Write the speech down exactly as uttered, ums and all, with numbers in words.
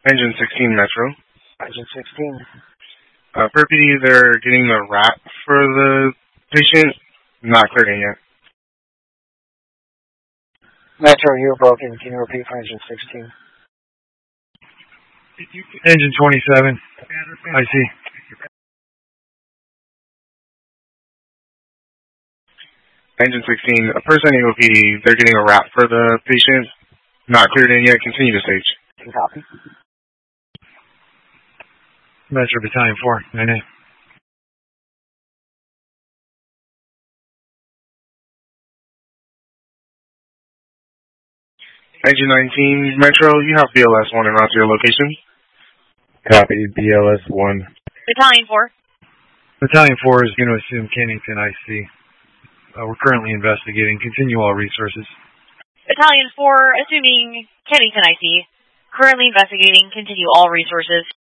Engine sixteen Metro. Engine sixteen. Uh, per P D, they're getting the wrap for the patient. Not cleared in yet. Metro, you're broken. Can you repeat for engine sixteen? Engine twenty-seven. I see. Engine sixteen, a person in O P D, they're getting a wrap for the patient. Not cleared in yet. Continue to stage. Copy. Metro Battalion four, nine A. Engine nineteen, Metro, you have B L S one en route to your location. Copy, B L S one. Battalion four. Battalion four is going to assume Kennington I C. Uh, we're currently investigating. Continue all resources. Battalion four, assuming Kennington I C. Currently investigating. Continue all resources.